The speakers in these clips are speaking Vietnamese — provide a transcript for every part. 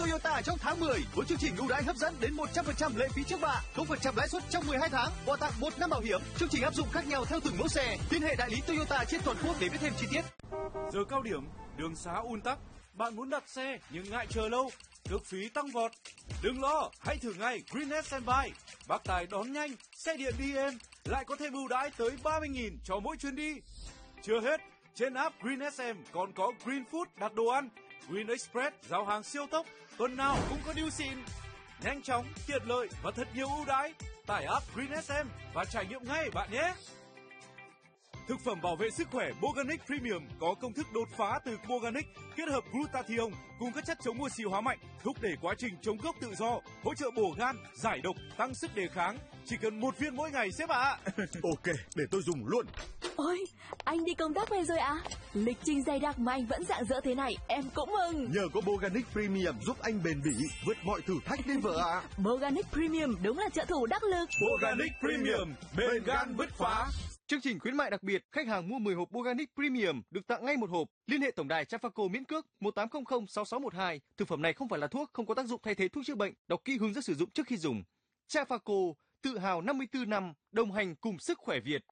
Toyota trong tháng 10 với chương trình ưu đãi hấp dẫn đến 100% lệ phí trước bạ, 0% lãi suất trong 12 tháng, quà tặng 1 năm bảo hiểm. Chương trình áp dụng khác nhau theo từng mẫu xe. Liên hệ đại lý Toyota trên toàn quốc để biết thêm chi tiết. Giờ cao điểm, đường xá ùn tắc, bạn muốn đặt xe nhưng ngại chờ lâu, cước phí tăng vọt. Đừng lo, hãy thử ngay Greenhead Standby. Bác tài đón nhanh, xe điện đi êm, lại có thêm ưu đãi tới 30.000 cho mỗi chuyến đi. Chưa hết, trên app Green SM còn có Green Food đặt đồ ăn, Green Express giao hàng siêu tốc, tuần nào cũng có deal xịn. Nhanh chóng, tiện lợi và thật nhiều ưu đãi. Tải app Green SM và trải nghiệm ngay bạn nhé. Thực phẩm bảo vệ sức khỏe Boganic Premium có công thức đột phá từ Boganic kết hợp glutathione cùng các chất chống oxy hóa mạnh, thúc đẩy quá trình chống gốc tự do, hỗ trợ bổ gan, giải độc, tăng sức đề kháng. Chỉ cần 1 viên mỗi ngày sếp ạ. Ok, để tôi dùng luôn. Ôi, anh đi công tác về rồi à? Lịch trình dày đặc mà anh vẫn rạng rỡ thế này, em cũng mừng. Nhờ có Boganic Premium giúp anh bền bỉ, vượt mọi thử thách đi vợ ạ. Boganic Premium đúng là trợ thủ đắc lực. Boganic Premium, bền gan bứt phá. Chương trình khuyến mại đặc biệt, khách hàng mua 10 hộp Boganic Premium được tặng ngay 1 hộp. Liên hệ tổng đài Trafaco miễn cước 1800 6612. Thực phẩm này không phải là thuốc, không có tác dụng thay thế thuốc chữa bệnh. Đọc kỹ hướng dẫn sử dụng trước khi dùng. Trafaco, tự hào 54 năm đồng hành cùng sức khỏe Việt.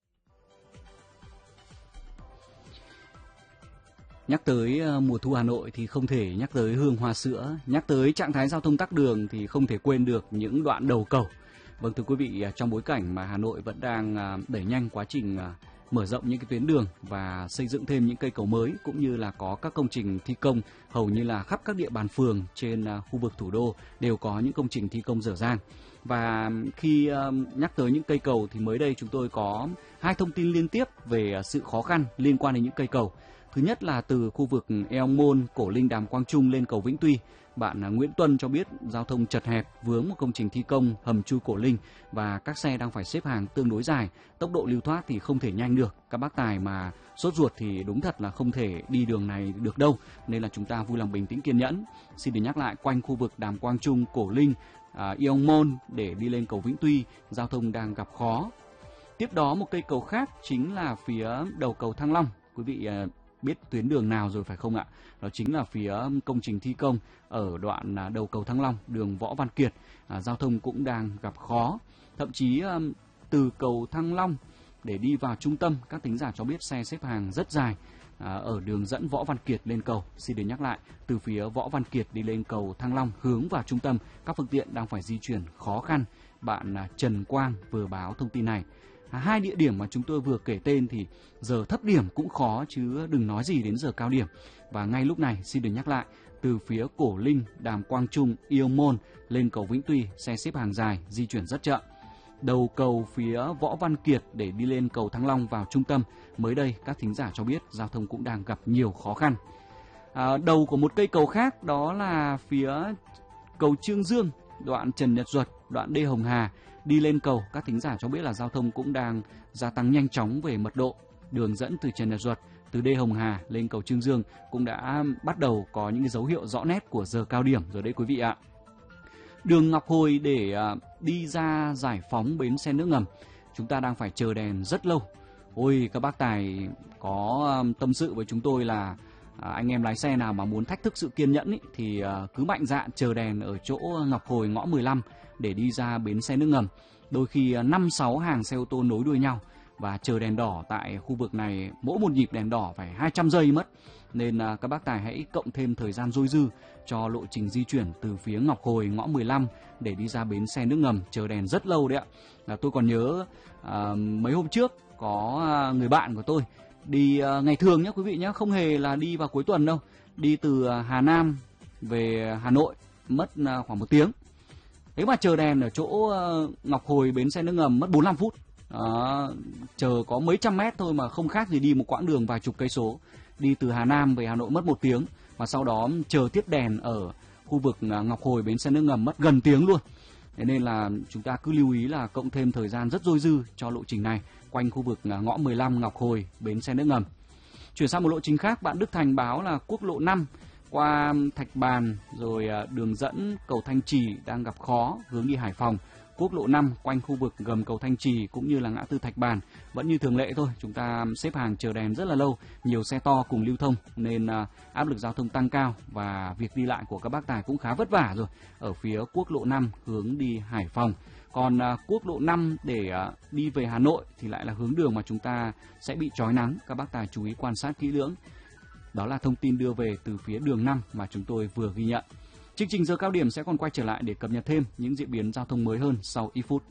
Nhắc tới mùa thu Hà Nội thì không thể nhắc tới hương hoa sữa, nhắc tới trạng thái giao thông tắc đường thì không thể quên được những đoạn đầu cầu. Vâng thưa quý vị, trong bối cảnh mà Hà Nội vẫn đang đẩy nhanh quá trình mở rộng những cái tuyến đường và xây dựng thêm những cây cầu mới, cũng như là có các công trình thi công hầu như là khắp các địa bàn phường trên khu vực thủ đô đều có những công trình thi công dở dang. Và khi nhắc tới những cây cầu thì mới đây chúng tôi có 2 thông tin liên tiếp về sự khó khăn liên quan đến những cây cầu. Thứ nhất là từ khu vực Eo Môn, Cổ Linh, Đàm Quang Trung lên cầu Vĩnh Tuy. Bạn Nguyễn Tuân cho biết giao thông chật hẹp vướng một công trình thi công hầm chui Cổ Linh và các xe đang phải xếp hàng tương đối dài. Tốc độ lưu thoát thì không thể nhanh được. Các bác tài mà sốt ruột thì đúng thật là không thể đi đường này được đâu. Nên là chúng ta vui lòng bình tĩnh kiên nhẫn. Xin được nhắc lại, quanh khu vực Đàm Quang Trung, Cổ Linh, Eo Môn để đi lên cầu Vĩnh Tuy, giao thông đang gặp khó. Tiếp đó một cây cầu khác chính là phía đầu cầu Thăng Long. Quý vị biết tuyến đường nào rồi phải không ạ? Đó chính là phía công trình thi công ở đoạn đầu cầu Thăng Long, đường Võ Văn Kiệt. Giao thông cũng đang gặp khó. Thậm chí từ cầu Thăng Long để đi vào trung tâm, các thính giả cho biết xe xếp hàng rất dài ở đường dẫn Võ Văn Kiệt lên cầu. Xin được nhắc lại, từ phía Võ Văn Kiệt đi lên cầu Thăng Long hướng vào trung tâm, các phương tiện đang phải di chuyển khó khăn. Bạn Trần Quang vừa báo thông tin này. 2 địa điểm mà chúng tôi vừa kể tên thì giờ thấp điểm cũng khó chứ đừng nói gì đến giờ cao điểm. Và ngay lúc này xin được nhắc lại, từ phía Cổ Linh, Đàm Quang Trung, Yêu Môn lên cầu Vĩnh Tuy, xe xếp hàng dài, di chuyển rất chậm. Đầu cầu phía Võ Văn Kiệt để đi lên cầu Thăng Long vào trung tâm, mới đây các thính giả cho biết giao thông cũng đang gặp nhiều khó khăn. Đầu của một cây cầu khác đó là phía cầu Trương Dương, đoạn Trần Nhật Duật, đoạn Đê Hồng Hà đi lên cầu, các thính giả cho biết là giao thông cũng đang gia tăng nhanh chóng về mật độ. Đường dẫn từ Trần Nhật Duật, từ Đê Hồng Hà lên cầu Trương Dương cũng đã bắt đầu có những dấu hiệu rõ nét của giờ cao điểm rồi đấy quý vị ạ. Đường Ngọc Hồi để đi ra giải phóng bến xe nước ngầm, chúng ta đang phải chờ đèn rất lâu. Ôi, các bác tài có tâm sự với chúng tôi là anh em lái xe nào mà muốn thách thức sự kiên nhẫn ý, thì cứ mạnh dạn chờ đèn ở chỗ Ngọc Hồi ngõ 15 để đi ra bến xe nước ngầm. Đôi khi 5-6 hàng xe ô tô nối đuôi nhau và chờ đèn đỏ tại khu vực này, mỗi một nhịp đèn đỏ phải 200 giây mất. Nên các bác tài hãy cộng thêm thời gian dôi dư cho lộ trình di chuyển từ phía Ngọc Hồi ngõ 15 để đi ra bến xe nước ngầm, chờ đèn rất lâu đấy ạ. Tôi còn nhớ mấy hôm trước có người bạn của tôi đi ngày thường nhé quý vị nhé, không hề là đi vào cuối tuần đâu, đi từ Hà Nam về Hà Nội mất khoảng 1 tiếng. Thế mà chờ đèn ở chỗ Ngọc Hồi bến xe nước ngầm mất 45 phút. Chờ có mấy trăm mét thôi mà không khác gì đi một quãng đường vài chục cây số. Đi từ Hà Nam về Hà Nội mất 1 tiếng. Và sau đó chờ tiếp đèn ở khu vực Ngọc Hồi bến xe nước ngầm mất gần tiếng luôn. Thế nên là chúng ta cứ lưu ý là cộng thêm thời gian rất dôi dư cho lộ trình này quanh khu vực ngõ 15 Ngọc Hồi bến xe nước ngầm. Chuyển sang một lộ trình khác, bạn Đức Thành báo là quốc lộ 5 qua Thạch Bàn rồi đường dẫn cầu Thanh Trì đang gặp khó hướng đi Hải Phòng quốc lộ 5 quanh khu vực gầm cầu Thanh Trì cũng như là ngã tư Thạch Bàn vẫn như thường lệ thôi. Chúng ta xếp hàng chờ đèn rất là lâu, nhiều xe to cùng lưu thông nên áp lực giao thông tăng cao và việc đi lại của các bác tài cũng khá vất vả rồi. Ở phía quốc lộ 5 hướng đi Hải Phòng. Còn quốc lộ 5 để đi về Hà Nội thì lại là hướng đường mà chúng ta sẽ bị chói nắng. Các bác tài chú ý quan sát kỹ lưỡng. Đó là thông tin đưa về từ phía đường 5 mà chúng tôi vừa ghi nhận. Chương trình giờ cao điểm sẽ còn quay trở lại để cập nhật thêm những diễn biến giao thông mới hơn sau ít phút.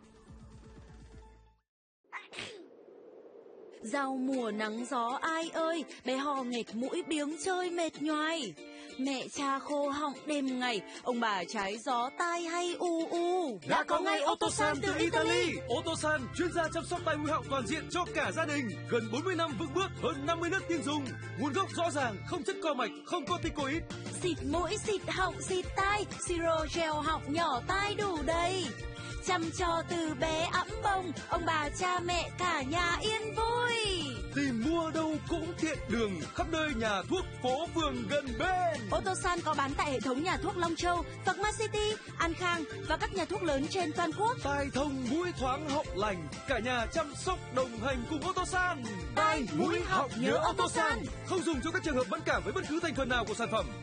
Giao mùa nắng gió ai ơi, bé ho nghẹt mũi biếng chơi mệt nhoài. Mẹ cha khô họng đêm ngày, ông bà trái gió tai hay u u. Đã có ngay Otosan từ Italy. Otosan chuyên gia chăm sóc tai mũi họng toàn diện cho cả gia đình. Gần 40 năm vững bước, hơn 50 nước tiên dùng. Nguồn gốc rõ ràng, không chất co mạch, không corticoid. Xịt mũi, xịt họng, xịt tai, siro gel họng nhỏ tai đủ đầy. Chăm cho từ bé ẵm bông, ông bà cha mẹ cả nhà yên vui. Tìm mua đâu cũng tiện đường, khắp nơi nhà thuốc phố phường gần bên. Otosan có bán tại hệ thống nhà thuốc Long Châu, Pharma City, An Khang và các nhà thuốc lớn trên toàn quốc. Tai thông mũi thoáng họng lành, cả nhà chăm sóc đồng hành cùng Otosan. Tai mũi họng nhớ Otosan. Không dùng cho các trường hợp mẫn cảm với bất cứ thành phần nào của sản phẩm.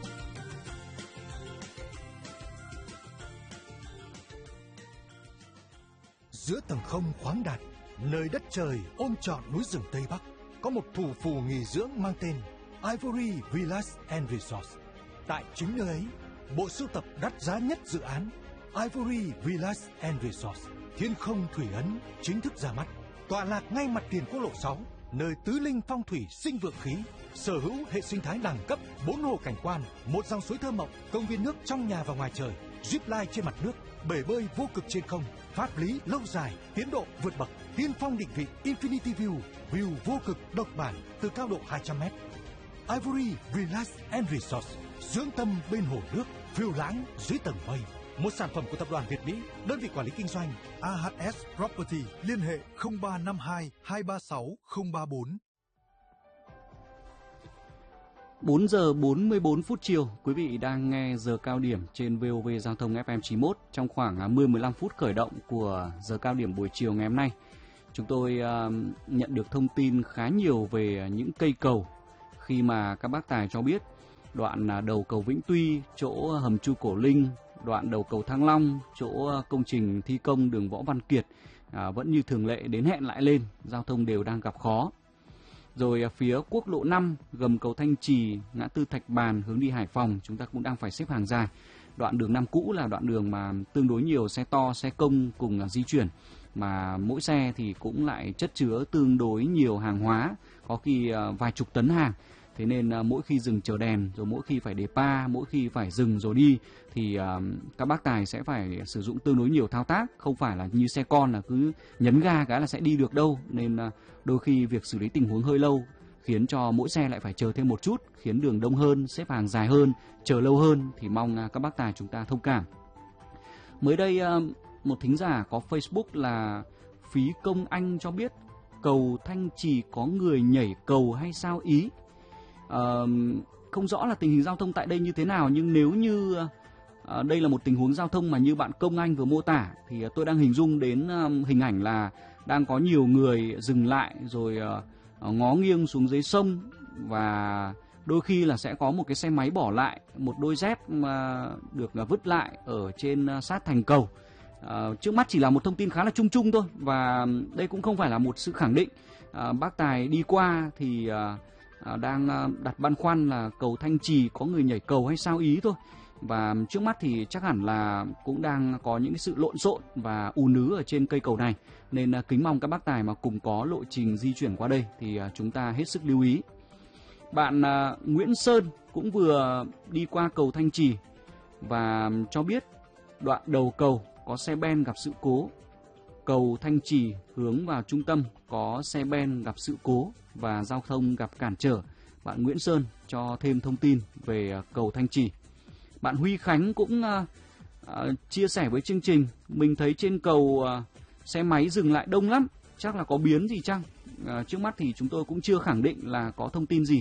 Giữa tầng không khoáng đạt, nơi đất trời ôm trọn núi rừng Tây Bắc, có một thủ phủ nghỉ dưỡng mang tên Ivory Villas and Resorts. Tại chính nơi ấy, bộ sưu tập đắt giá nhất dự án Ivory Villas and Resorts Thiên Không Thủy Ấn chính thức ra mắt. Tọa lạc ngay mặt tiền quốc lộ 6, nơi tứ linh phong thủy sinh vượng khí, sở hữu hệ sinh thái đẳng cấp, 4 hồ cảnh quan, một dòng suối thơ mộng, công viên nước trong nhà và ngoài trời, zip line trên mặt nước, bể bơi vô cực trên không, pháp lý lâu dài, tiến độ vượt bậc, tiên phong định vị Infinity View, view vô cực độc bản từ cao độ 200m. Ivory Villas and Resorts, dưỡng tâm bên hồ nước, phiêu lãng dưới tầng mây. Một sản phẩm của tập đoàn Việt Mỹ, đơn vị quản lý kinh doanh AHS Property, liên hệ 0352 236 034. 4 giờ 44 phút chiều, quý vị đang nghe giờ cao điểm trên VOV Giao thông FM 91 trong khoảng 10-15 phút khởi động của giờ cao điểm buổi chiều ngày hôm nay. Chúng tôi nhận được thông tin khá nhiều về những cây cầu khi mà các bác tài cho biết đoạn đầu cầu Vĩnh Tuy, chỗ hầm Chu Cổ Linh, đoạn đầu cầu Thăng Long, chỗ công trình thi công đường Võ Văn Kiệt vẫn như thường lệ đến hẹn lại lên, giao thông đều đang gặp khó. Rồi phía quốc lộ 5, gầm cầu Thanh Trì, ngã tư Thạch Bàn hướng đi Hải Phòng, chúng ta cũng đang phải xếp hàng dài. Đoạn đường 5 cũ là đoạn đường mà tương đối nhiều xe to, xe công cùng di chuyển, mà mỗi xe thì cũng lại chất chứa tương đối nhiều hàng hóa, có khi vài chục tấn hàng. Thế nên mỗi khi dừng chờ đèn, rồi mỗi khi phải đề pa, mỗi khi phải dừng rồi đi thì các bác tài sẽ phải sử dụng tương đối nhiều thao tác. Không phải là như xe con là cứ nhấn ga cái là sẽ đi được đâu. Nên đôi khi việc xử lý tình huống hơi lâu khiến cho mỗi xe lại phải chờ thêm một chút, khiến đường đông hơn, xếp hàng dài hơn, chờ lâu hơn. Thì mong các bác tài chúng ta thông cảm. Mới đây một thính giả có Facebook là Phí Công Anh cho biết cầu Thanh Trì có người nhảy cầu hay sao ý. Không rõ là tình hình giao thông tại đây như thế nào, nhưng nếu như đây là một tình huống giao thông mà như bạn Công Anh vừa mô tả thì tôi đang hình dung đến hình ảnh là đang có nhiều người dừng lại rồi ngó nghiêng xuống dưới sông, và đôi khi là sẽ có một cái xe máy bỏ lại một đôi dép mà được vứt lại ở trên sát thành cầu. Trước mắt chỉ là một thông tin khá là chung chung thôi, và đây cũng không phải là một sự khẳng định. Bác tài đi qua thì đang đặt băn khoăn là cầu Thanh Trì có người nhảy cầu hay sao ý thôi. Và trước mắt thì chắc hẳn là cũng đang có những sự lộn xộn và ù nứ ở trên cây cầu này. Nên kính mong các bác tài mà cùng có lộ trình di chuyển qua đây thì chúng ta hết sức lưu ý. Bạn Nguyễn Sơn cũng vừa đi qua cầu Thanh Trì và cho biết đoạn đầu cầu có xe ben gặp sự cố. Cầu Thanh Trì hướng vào trung tâm có xe ben gặp sự cố và giao thông gặp cản trở. Bạn Nguyễn Sơn cho thêm thông tin về cầu Thanh Trì. Bạn Huy Khánh cũng chia sẻ với chương trình, mình thấy trên cầu xe máy dừng lại đông lắm, chắc là có biến gì chăng? Trước mắt thì chúng tôi cũng chưa khẳng định là có thông tin gì,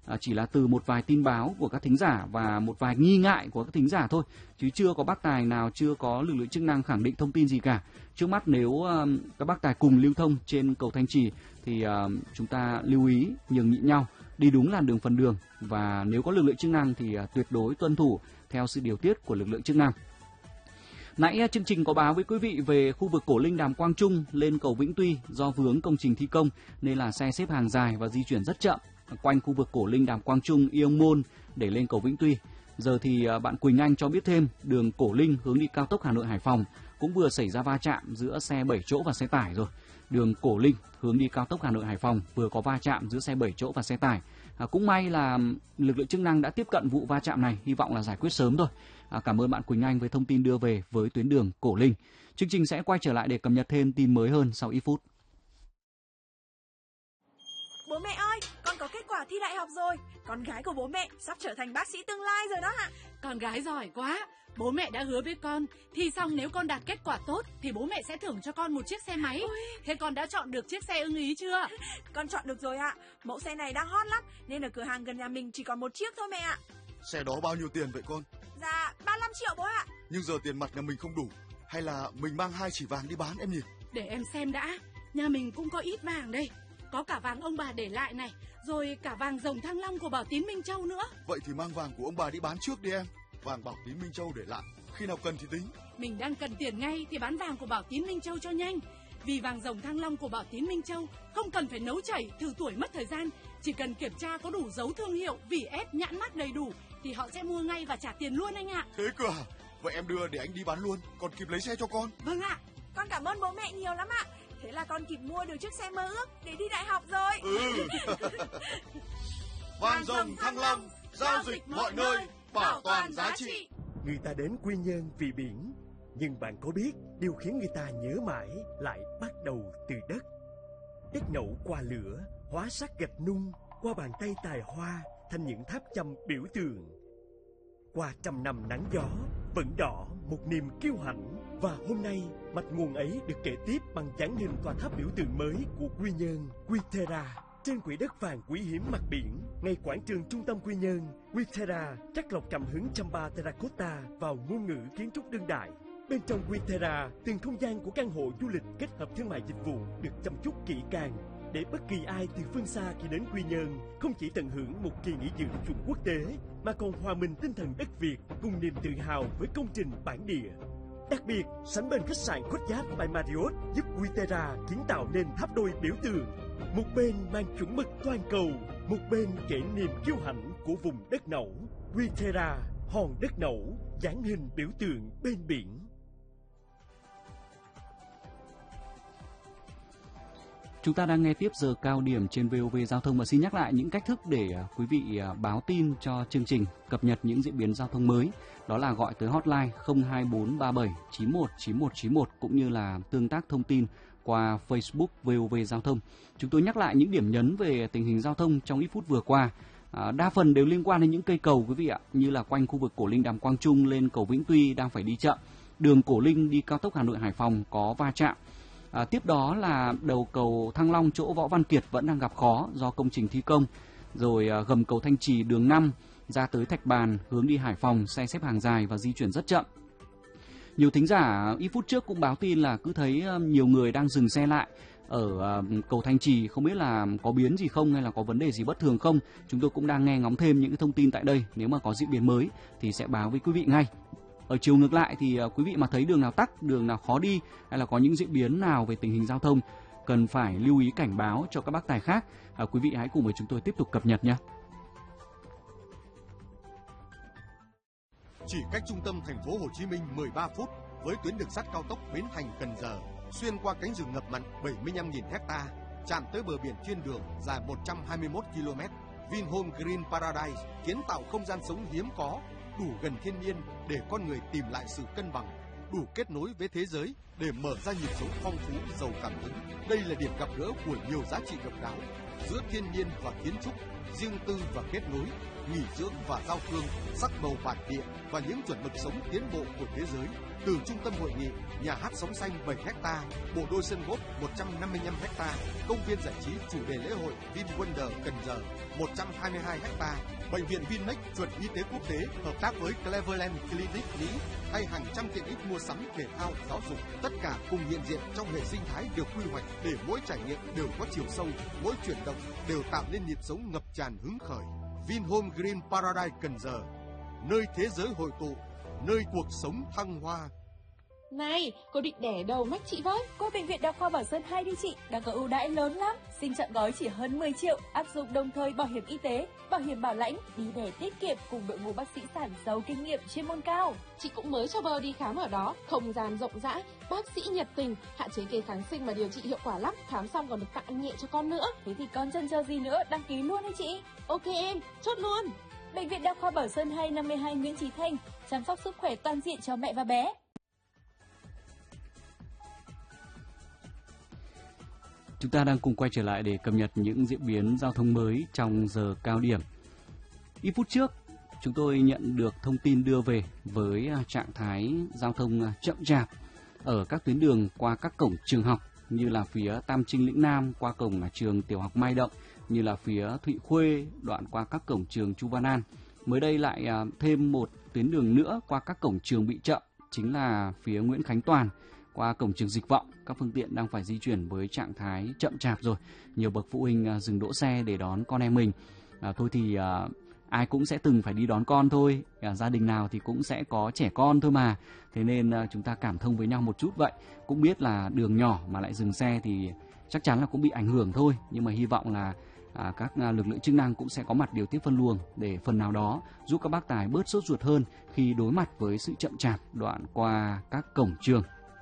chỉ là từ một vài tin báo của các thính giả và một vài nghi ngại của các thính giả thôi, chứ chưa có bác tài nào, chưa có lực lượng chức năng khẳng định thông tin gì cả. Trước mắt nếu các bác tài cùng lưu thông trên cầu Thanh Trì thì chúng ta lưu ý nhường nhịn nhau, đi đúng làn đường phần đường, và nếu có lực lượng chức năng thì tuyệt đối tuân thủ theo sự điều tiết của lực lượng chức năng. Nãy chương trình có báo với quý vị về khu vực Cổ Linh Đàm Quang Trung lên cầu Vĩnh Tuy do vướng công trình thi công nên là xe xếp hàng dài và di chuyển rất chậm quanh khu vực Cổ Linh Đàm Quang Trung, Iông Môn để lên cầu Vĩnh Tuy. Giờ thì bạn Quỳnh Anh cho biết thêm đường Cổ Linh hướng đi cao tốc Hà Nội Hải Phòng cũng vừa xảy ra va chạm giữa xe 7 chỗ và xe tải rồi. Đường Cổ Linh hướng đi cao tốc Hà Nội Hải Phòng vừa có va chạm giữa xe 7 chỗ và xe tải. Cũng may là lực lượng chức năng đã tiếp cận vụ va chạm này, hy vọng là giải quyết sớm thôi. Cảm ơn bạn Quỳnh Anh với thông tin đưa về với tuyến đường Cổ Linh. Chương trình sẽ quay trở lại để cập nhật thêm tin mới hơn sau ít phút. Bố mẹ ơi, con có kết quả thi đại học rồi. Con gái của bố mẹ sắp trở thành bác sĩ tương lai rồi đó ạ. Con gái giỏi quá. Bố mẹ đã hứa với con, thi xong nếu con đạt kết quả tốt thì bố mẹ sẽ thưởng cho con một chiếc xe máy. Thế con đã chọn được chiếc xe ưng ý chưa? Con chọn được rồi ạ. Mẫu xe này đang hot lắm nên ở cửa hàng gần nhà mình chỉ còn một chiếc thôi mẹ ạ. Xe đó bao nhiêu tiền vậy con? Dạ 35 triệu bố ạ. Nhưng giờ tiền mặt nhà mình không đủ. Hay là mình mang 2 chỉ vàng đi bán em nhỉ? Để em xem đã. Nhà mình cũng có ít vàng đây. Có cả vàng ông bà để lại này, rồi cả vàng rồng Thăng Long của Bảo Tín Minh Châu nữa. Vậy thì mang vàng của ông bà đi bán trước đi em. Vàng Bảo Tín Minh Châu để lại, khi nào cần thì tính. Mình đang cần tiền ngay thì bán vàng của Bảo Tín Minh Châu cho nhanh. Vì vàng rồng Thăng Long của Bảo Tín Minh Châu không cần phải nấu chảy, thử tuổi mất thời gian. Chỉ cần kiểm tra có đủ dấu thương hiệu, vỉ ép, nhãn mác đầy đủ thì họ sẽ mua ngay và trả tiền luôn anh ạ. Thế cơ à? Vậy em đưa để anh đi bán luôn, còn kịp lấy xe cho con. Vâng ạ. Con cảm ơn bố mẹ nhiều lắm ạ. Thế là con kịp mua được chiếc xe mơ ước để đi đại học rồi. Vàng rồng Thăng Long, giao dịch mọi nơi, bảo toàn giá trị. Người ta đến Quy Nhơn vì biển, nhưng bạn có biết điều khiến người ta nhớ mãi lại bắt đầu từ đất. Đất nậu qua lửa, hóa sắc gạch nung, qua bàn tay tài hoa thành những tháp chăm biểu tượng. Qua trăm năm nắng gió, vẫn đỏ một niềm kiêu hãnh. Và hôm nay, mạch nguồn ấy được kể tiếp bằng dáng hình tòa tháp biểu tượng mới của Quy Nhơn, Quy-Tê-ra. Trên quỹ đất vàng quý hiếm mặt biển, ngay quảng trường trung tâm Quy Nhơn, Quy-Tê-ra trắc lọc cảm hứng Chamba Terracotta vào ngôn ngữ kiến trúc đương đại. Bên trong Quy-Tê-ra, từng không gian của căn hộ du lịch kết hợp thương mại dịch vụ được chăm chút kỹ càng, để bất kỳ ai từ phương xa khi đến Quy Nhơn không chỉ tận hưởng một kỳ nghỉ dưỡng chuẩn quốc tế, mà còn hòa mình tinh thần đất Việt cùng niềm tự hào với công trình bản địa. Đặc biệt, sánh bên khách sạn Courtyard by Marriott giúp Quy-Tê-ra kiến tạo nên tháp đôi biểu tượng. Một bên mang chuẩn mực toàn cầu, một bên kể niềm kiêu hãnh của vùng đất nẩu. Quy-Tê-ra, hòn đất nẩu, dáng hình biểu tượng bên biển. Chúng ta đang nghe tiếp giờ cao điểm trên VOV Giao thông và xin nhắc lại những cách thức để quý vị báo tin cho chương trình, cập nhật những diễn biến giao thông mới. Đó là gọi tới hotline 02437 91 91 91 cũng như là tương tác thông tin qua Facebook VOV Giao thông. Chúng tôi nhắc lại những điểm nhấn về tình hình giao thông trong ít phút vừa qua. Đa phần đều liên quan đến những cây cầu quý vị ạ, như là quanh khu vực Cổ Linh Đàm Quang Trung lên cầu Vĩnh Tuy đang phải đi chậm. Đường Cổ Linh đi cao tốc Hà Nội Hải Phòng có va chạm. Tiếp đó là đầu cầu Thăng Long chỗ Võ Văn Kiệt vẫn đang gặp khó do công trình thi công. Rồi gầm cầu Thanh Trì đường 5 ra tới Thạch Bàn hướng đi Hải Phòng, xe xếp hàng dài và di chuyển rất chậm. Nhiều thính giả ít phút trước cũng báo tin là cứ thấy nhiều người đang dừng xe lại ở cầu Thanh Trì, không biết là có biến gì không hay là có vấn đề gì bất thường không. Chúng tôi cũng đang nghe ngóng thêm những cái thông tin tại đây, nếu mà có diễn biến mới thì sẽ báo với quý vị ngay. Ở chiều ngược lại thì quý vị mà thấy đường nào tắc, đường nào khó đi hay là có những diễn biến nào về tình hình giao thông cần phải lưu ý cảnh báo cho các bác tài khác, quý vị hãy cùng với chúng tôi tiếp tục cập nhật nhé. Chỉ cách trung tâm thành phố Hồ Chí Minh 13 phút với tuyến đường sắt cao tốc Bến Thành - Cần Giờ, xuyên qua cánh rừng ngập mặn 75.000 ha, chạm tới bờ biển thiên đường dài 121 km. Vinhome Green Paradise kiến tạo không gian sống hiếm có, đủ gần thiên nhiên để con người tìm lại sự cân bằng, đủ kết nối với thế giới để mở ra nhịp sống phong phú giàu cảm hứng. Đây là điểm gặp gỡ của nhiều giá trị độc đáo giữa thiên nhiên và kiến trúc, riêng tư và kết nối, nghỉ dưỡng và giao thương, sắc màu bản địa và những chuẩn mực sống tiến bộ của thế giới. Từ trung tâm hội nghị, nhà hát sống xanh 7 ha, bộ đôi sân golf 155 ha, công viên giải trí chủ đề lễ hội VinWonder Cần Giờ 122 ha, bệnh viện Vinmec chuẩn y tế quốc tế hợp tác với Cleveland Clinic Mỹ hay hàng trăm tiện ích mua sắm thể thao giáo dục, tất cả cùng hiện diện trong hệ sinh thái được quy hoạch để mỗi trải nghiệm đều có chiều sâu, mỗi chuyển động đều tạo nên nhịp sống ngập tràn hứng khởi. Vinhome Green Paradise Cần Giờ, nơi thế giới hội tụ, nơi cuộc sống thăng hoa. Này, cô định đẻ đầu mách chị với. Qua bệnh viện Đa khoa Bảo Sơn 2 đi chị, đang có ưu đãi lớn lắm. Sinh chọn gói chỉ hơn 10 triệu, áp dụng đồng thời bảo hiểm y tế, bảo hiểm bảo lãnh, đi đẻ tiết kiệm cùng đội ngũ bác sĩ sản giàu kinh nghiệm chuyên môn cao. Chị cũng mới cho bơ đi khám ở đó, không gian rộng rãi, bác sĩ nhiệt tình, hạn chế kê kháng sinh mà điều trị hiệu quả lắm. Khám xong còn được tặng ăn nhẹ cho con nữa. Thế thì con chần chờ gì nữa, đăng ký luôn đi chị. Ok em, chốt luôn. Bệnh viện Đa khoa Bảo Sơn 2 52 Nguyễn Chí Thanh, chăm sóc sức khỏe toàn diện cho mẹ và bé. Chúng ta đang cùng quay trở lại để cập nhật những diễn biến giao thông mới trong giờ cao điểm. Ít phút trước, chúng tôi nhận được thông tin đưa về với trạng thái giao thông chậm chạp ở các tuyến đường qua các cổng trường học như là phía Tam Trinh Lĩnh Nam qua cổng trường tiểu học Mai Động, như là phía Thụy Khuê đoạn qua các cổng trường Chu Văn An. Mới đây lại thêm một tuyến đường nữa qua các cổng trường bị chậm, chính là phía Nguyễn Khánh Toàn qua cổng trường Dịch Vọng. Các phương tiện đang phải di chuyển với trạng thái chậm chạp rồi. Nhiều bậc phụ huynh dừng đỗ xe để đón con em mình. Thôi thì ai cũng sẽ từng phải đi đón con thôi. Gia đình nào thì cũng sẽ có trẻ con thôi mà. Thế nên chúng ta cảm thông với nhau một chút vậy. Cũng biết là đường nhỏ mà lại dừng xe thì chắc chắn là cũng bị ảnh hưởng thôi. Nhưng mà hy vọng là các lực lượng chức năng cũng sẽ có mặt điều tiết phân luồng để phần nào đó giúp các bác tài bớt sốt ruột hơn khi đối mặt với sự chậm chạp đoạn qua các cổng trường.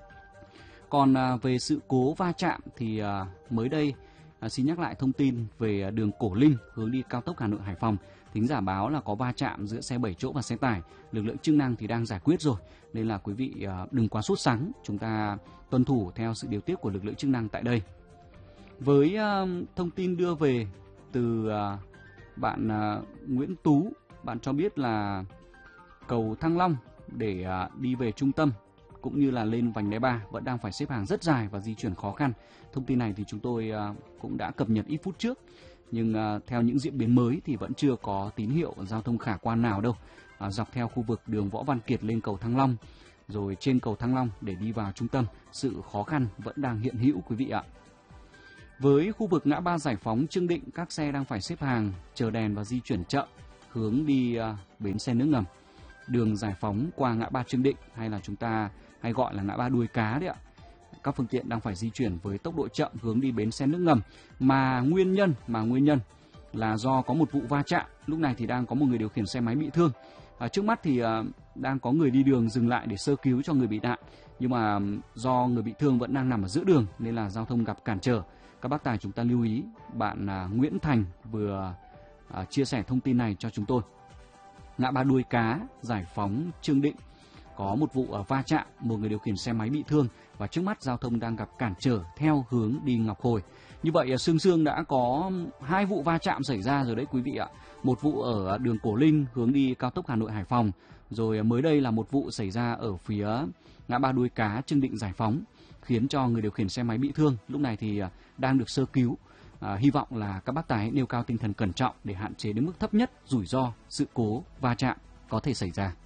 Còn về sự cố va chạm thì mới đây xin nhắc lại thông tin về đường Cổ Linh hướng đi cao tốc Hà Nội Hải Phòng. Thính giả báo là có va chạm giữa xe 7 chỗ và xe tải. Lực lượng chức năng thì đang giải quyết rồi, nên là quý vị đừng quá sốt sắng, chúng ta tuân thủ theo sự điều tiết của lực lượng chức năng tại đây. Với thông tin đưa về từ bạn Nguyễn Tú, bạn cho biết là cầu Thăng Long để đi về trung tâm cũng như là lên vành đai 3 vẫn đang phải xếp hàng rất dài và di chuyển khó khăn. Thông tin này thì chúng tôi cũng đã cập nhật ít phút trước, nhưng theo những diễn biến mới thì vẫn chưa có tín hiệu giao thông khả quan nào đâu. Dọc theo khu vực đường Võ Văn Kiệt lên cầu Thăng Long, rồi trên cầu Thăng Long để đi vào trung tâm, sự khó khăn vẫn đang hiện hữu quý vị ạ. Với khu vực ngã ba Giải Phóng Trương Định, các xe đang phải xếp hàng chờ đèn và di chuyển chậm hướng đi bến xe nước ngầm. Đường Giải Phóng qua ngã ba Trương Định, hay là chúng ta hay gọi là ngã ba Đuôi Cá đấy ạ. Các phương tiện đang phải di chuyển với tốc độ chậm hướng đi bến xe nước ngầm, mà nguyên nhân là do có một vụ va chạm. Lúc này thì đang có một người điều khiển xe máy bị thương. Trước mắt thì đang có người đi đường dừng lại để sơ cứu cho người bị nạn, nhưng mà do người bị thương vẫn đang nằm ở giữa đường nên là giao thông gặp cản trở. Các bác tài chúng ta lưu ý. Bạn Nguyễn Thành vừa chia sẻ thông tin này cho chúng tôi. Ngã ba Đuôi Cá, Giải Phóng Trương Định có một vụ va chạm, một người điều khiển xe máy bị thương và trước mắt giao thông đang gặp cản trở theo hướng đi Ngọc Hồi. Như vậy Sương Sương đã có 2 vụ va chạm xảy ra rồi đấy quý vị ạ. Một vụ ở đường Cổ Linh hướng đi cao tốc Hà Nội Hải Phòng, rồi mới đây là một vụ xảy ra ở phía ngã ba Đuôi Cá Trương Định Giải Phóng, khiến cho người điều khiển xe máy bị thương. Lúc này thì đang được sơ cứu. Hy vọng là các bác tài nêu cao tinh thần cẩn trọng để hạn chế đến mức thấp nhất rủi ro sự cố va chạm có thể xảy ra.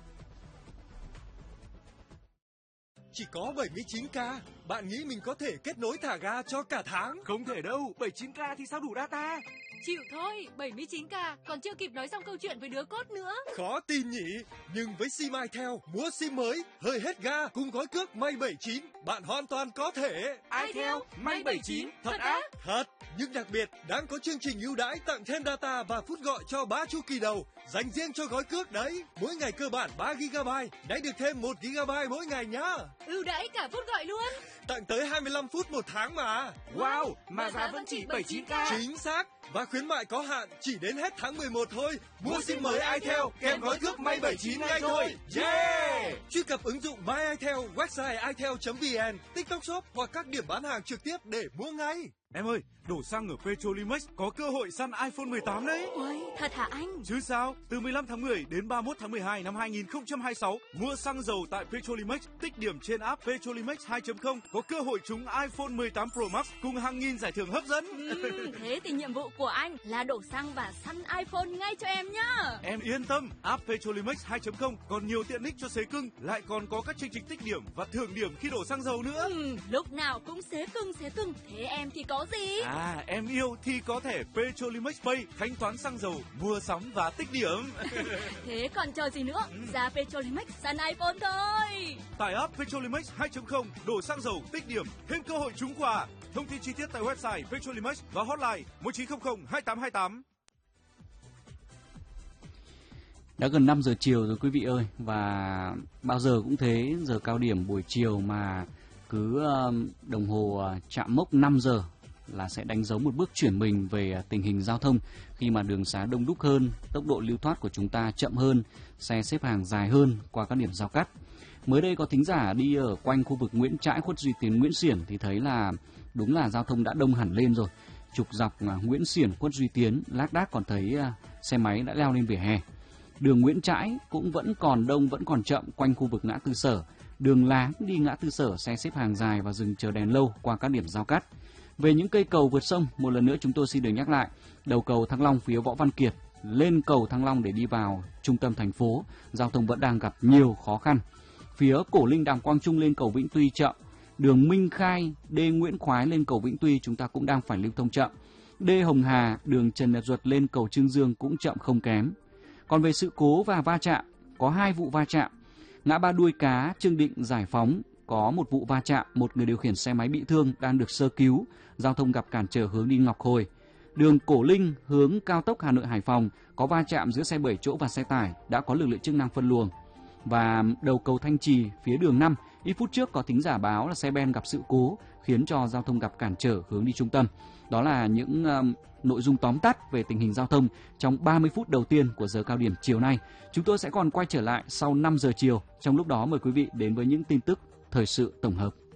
Chỉ có 79k, bạn nghĩ mình có thể kết nối thả ga cho cả tháng? Không thể đâu, 79k thì sao đủ data? Chịu thôi, 79k, còn chưa kịp nói xong câu chuyện với đứa cốt nữa. Khó tin nhỉ, nhưng với sim itel, mua sim mới, hơi hết ga cùng gói cước May 79, bạn hoàn toàn có thể. itel, May 79, thật á? Thật, nhưng đặc biệt, đang có chương trình ưu đãi tặng thêm data và phút gọi cho 3 chu kỳ đầu, dành riêng cho gói cước đấy. Mỗi ngày cơ bản 3GB, nay được thêm 1GB mỗi ngày nhá. Ưu đãi cả phút gọi luôn. Tặng tới 25 phút một tháng mà. Wow, mà giá vẫn chỉ 79k. Chính xác, và khuyến mại có hạn chỉ đến hết tháng 11 thôi. Mua sim mới itel kèm gói cước May 79. 79 ngay thôi. Yeah! Truy cập ứng dụng My itel, website itel.vn, TikTok Shop hoặc các điểm bán hàng trực tiếp để mua ngay. Em ơi, đổ xăng ở Petrolimex có cơ hội săn iPhone 18 đấy. Ôi, thật hả anh? Chứ sao, từ 15 tháng 10 đến 31 tháng 12 năm 2026, mua xăng dầu tại Petrolimex, tích điểm trên app Petrolimex 2.0 có cơ hội trúng iPhone 18 Pro Max cùng hàng nghìn giải thưởng hấp dẫn. Thế thì nhiệm vụ của anh là đổ xăng và săn iPhone ngay cho em nhá. Em yên tâm, app Petrolimex 2.0 còn nhiều tiện ích cho xế cưng, lại còn có các chương trình tích điểm và thưởng điểm khi đổ xăng dầu nữa. Lúc nào cũng xế cưng. Thế em thì có gì? À, em yêu thì có thẻ Petrolimex Pay, thanh toán xăng dầu, mua sắm và tích điểm. Thế còn chờ gì nữa? Ra Petrolimex săn iPhone thôi. Tải app Petrolimex 2.0, đổ xăng dầu, tích điểm, thêm cơ hội trúng quà. Thông tin chi tiết tại website Petrolimex và hotline 1900 2828. Đã gần 5 giờ chiều rồi quý vị ơi, và bao giờ cũng thế, giờ cao điểm buổi chiều mà cứ đồng hồ chạm mốc 5 giờ là sẽ đánh dấu một bước chuyển mình về tình hình giao thông, khi mà đường xá đông đúc hơn, tốc độ lưu thoát của chúng ta chậm hơn, xe xếp hàng dài hơn qua các điểm giao cắt. Mới đây có thính giả đi ở quanh khu vực Nguyễn Trãi, Khuất Duy Tiến, Nguyễn Xiển thì thấy là đúng là giao thông đã đông hẳn lên rồi. Trục dọc Nguyễn Xiển, Khuất Duy Tiến, lác đác còn thấy xe máy đã leo lên vỉa hè. Đường Nguyễn Trãi cũng vẫn còn đông, vẫn còn chậm quanh khu vực ngã tư Sở. Đường láng đi ngã tư Sở, xe xếp hàng dài và dừng chờ đèn lâu qua các điểm giao cắt. Về những cây cầu vượt sông, một lần nữa chúng tôi xin được nhắc lại, đầu cầu Thăng Long phía Võ Văn Kiệt lên cầu Thăng Long để đi vào trung tâm thành phố, giao thông vẫn đang gặp nhiều khó khăn. Phía Cổ Linh Đàm Quang Trung lên cầu Vĩnh Tuy chậm, đường Minh Khai, D Nguyễn Khoái lên cầu Vĩnh Tuy chúng ta cũng đang phải lưu thông chậm. D Hồng Hà, đường Trần Nhật Duật lên cầu Trương Dương cũng chậm không kém. Còn về sự cố và va chạm, có 2 vụ va chạm. Ngã ba Đuôi Cá, Trương Định, Giải Phóng có một vụ va chạm, một người điều khiển xe máy bị thương đang được sơ cứu, giao thông gặp cản trở hướng đi Ngọc Hồi. Đường Cổ Linh hướng cao tốc Hà Nội Hải Phòng có va chạm giữa xe 7 chỗ và xe tải, đã có lực lượng chức năng phân luồng. Và đầu cầu Thanh Trì phía đường 5, ít phút trước có thính giả báo là xe ben gặp sự cố khiến cho giao thông gặp cản trở hướng đi trung tâm. Đó là những nội dung tóm tắt về tình hình giao thông trong 30 phút đầu tiên của giờ cao điểm chiều nay. Chúng tôi sẽ còn quay trở lại sau 5 giờ chiều. Trong lúc đó mời quý vị đến với những tin tức thời sự tổng hợp.